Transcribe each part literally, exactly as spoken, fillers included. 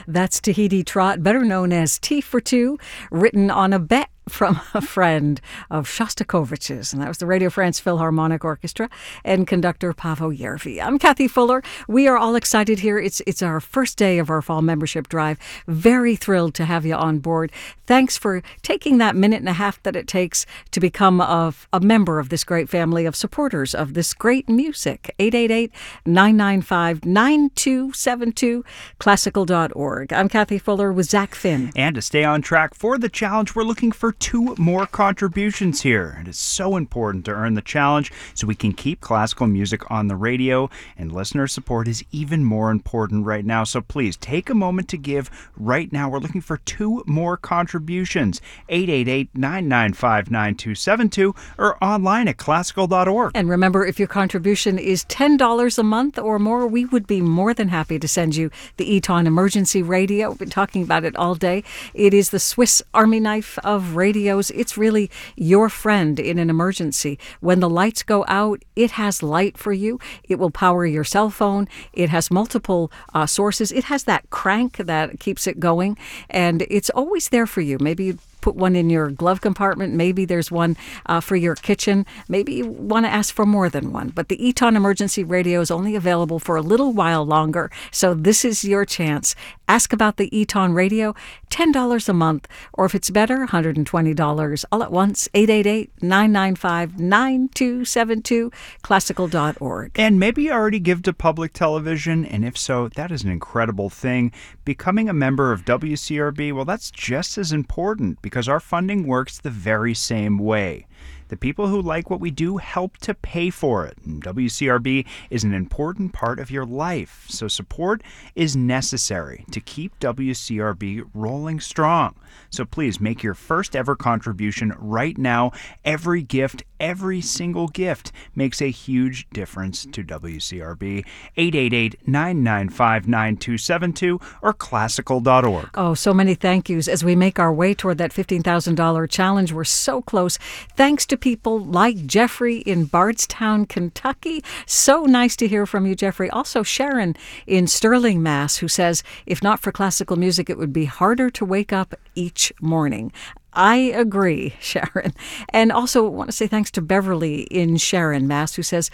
That's Tahiti Trot, better known as T for Two, written on a bet from a friend of Shostakovich's, and that was the Radio France Philharmonic Orchestra and conductor Paavo Järvi. I'm Kathy Fuller. We are all excited here. It's it's our first day of our fall membership drive. Very thrilled to have you on board. Thanks for taking that minute and a half that it takes to become a, a member of this great family of supporters of this great music. eight eight eight, nine nine five, nine two seven two, classical dot org. I'm Kathy Fuller with Zach Finn. And to stay on track for the challenge, we're looking for two more contributions here. It is so important to earn the challenge so we can keep classical music on the radio, and listener support is even more important right now. So please take a moment to give right now. We're looking for two more contributions. eight eight eight, nine nine five, nine two seven two or online at classical dot org. And remember, if your contribution is ten dollars a month or more, we would be more than happy to send you the Eton Emergency Radio. We've been talking about it all day. It is the Swiss Army knife of radio. Radios. It's really your friend in an emergency. When the lights go out, it has light for you. It will power your cell phone. It has multiple uh, sources. It has that crank that keeps it going, and it's always there for you. Maybe you put one in your glove compartment. Maybe there's one uh, for your kitchen. Maybe you want to ask for more than one. But the Eton Emergency Radio is only available for a little while longer, so this is your chance. Ask about the Eton Radio, ten dollars a month, or if it's better, one hundred twenty dollars all at once. eight eight eight, nine nine five, nine two seven two, classical dot org. And maybe you already give to public television, and if so, that is an incredible thing. Becoming a member of W C R B, well, that's just as important because our funding works the very same way. The people who like what we do help to pay for it. And W C R B is an important part of your life, so support is necessary to keep W C R B rolling strong. So please make your first ever contribution right now. Every gift, every single gift makes a huge difference to W C R B. eight eight eight, nine nine five, nine two seven two or classical dot org. Oh, so many thank yous as we make our way toward that fifteen thousand dollars challenge. We're so close. Thanks to people like Jeffrey in Bardstown, Kentucky. So nice to hear from you, Jeffrey. Also, Sharon in Sterling, Mass, who says, if not for classical music, it would be harder to wake up each morning. I agree, Sharon. And also want to say thanks to Beverly in Sharon, Mass, who says,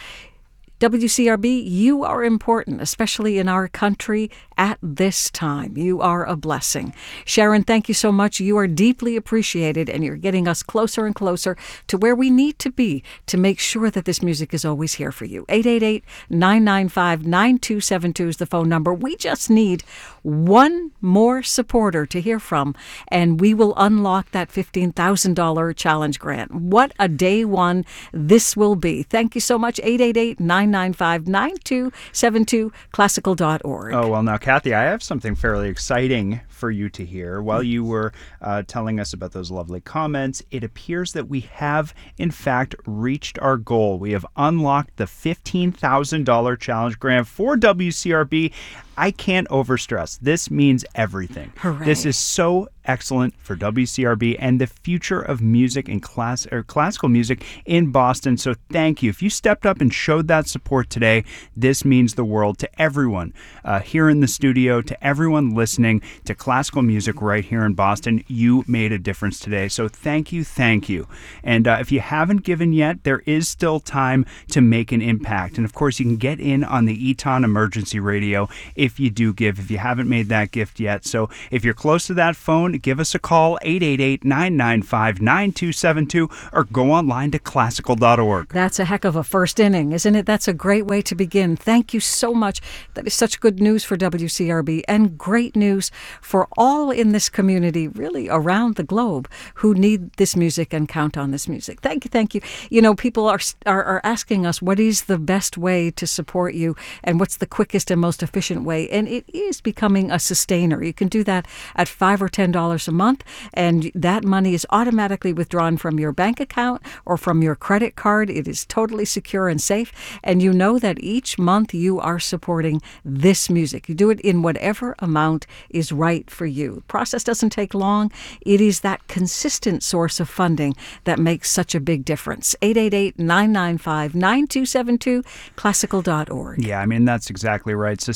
W C R B, you are important, especially in our country at this time. You are a blessing. Sharon, thank you so much. You are deeply appreciated, and you're getting us closer and closer to where we need to be to make sure that this music is always here for you. eight eight eight, nine nine five, nine two seven two is the phone number. We just need one more supporter to hear from, and we will unlock that fifteen thousand dollars challenge grant. What a day one this will be. Thank you so much. eight eight eight, nine nine five, nine two seven two, classical dot org. Oh, well, now, Kathy, I have something fairly exciting for you to hear. While you were uh, telling us about those lovely comments, it appears that we have, in fact, reached our goal. We have unlocked the fifteen thousand dollars challenge grant for W C R B. I can't overstress. This means everything. Hooray. This is so excellent for W C R B and the future of music and class or classical music in Boston. So thank you. If you stepped up and showed that support today, this means the world to everyone uh, here in the studio, to everyone listening to classical music right here in Boston. You made a difference today. So thank you, thank you. And uh, if you haven't given yet, there is still time to make an impact. And of course, you can get in on the Eton Emergency Radio if you do give, if you haven't made that gift yet. So if you're close to that phone, give us a call, eight eight eight, nine nine five, nine two seven two, or go online to classical dot org. That's a heck of a first inning, isn't it? That's a great way to begin. Thank you so much. That is such good news for W C R B and great news for all in this community, really around the globe, who need this music and count on this music. Thank you, thank you. You know, people are, are, are asking us, what is the best way to support you and what's the quickest and most efficient way? And it is becoming a sustainer. You can do that at five or ten dollars a month, and that money is automatically withdrawn from your bank account or from your credit card. It is totally secure and safe, and you know that each month you are supporting this music. You do it in whatever amount is right for you. The process doesn't take long. It is that consistent source of funding that makes such a big difference. eight eight eight, nine nine five, nine two seven two, classical dot org. Yeah, I mean, that's exactly right. Sustainers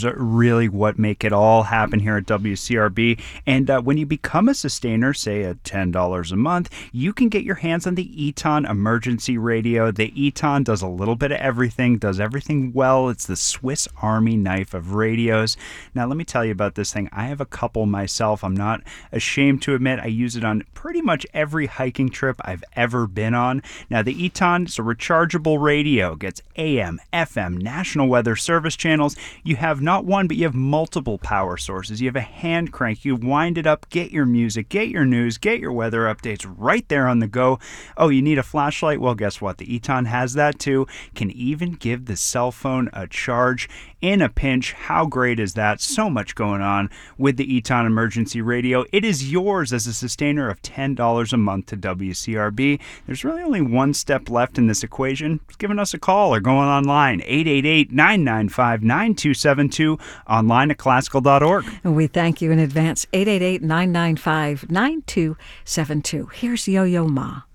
are really what make it all happen here at W C R B. And uh, when you become a sustainer, say at ten dollars a month, you can get your hands on the Eton Emergency Radio. The Eton does a little bit of everything, does everything well. It's the Swiss Army knife of radios. Now, let me tell you about this thing. I have a couple myself. I'm not ashamed to admit I use it on pretty much every hiking trip I've ever been on. Now, the Eton is a rechargeable radio. It gets A M, F M, National Weather Service channels. You have not one, but you have multiple power sources. You have a hand crank. You wind it up, get your music, get your news, get your weather updates right there on the go. Oh, you need a flashlight? Well, guess what? The Eton has that too. Can even give the cell phone a charge in a pinch. How great is that? So much going on with the Eton Emergency Radio. It is yours as a sustainer of ten dollars a month to W C R B. There's really only one step left in this equation. It's giving us a call or going online, eight eight eight, nine nine five, nine two seven two, online at classical dot org. And we thank you in advance, eight eight eight, nine nine five, nine two seven two. Here's Yo-Yo Ma.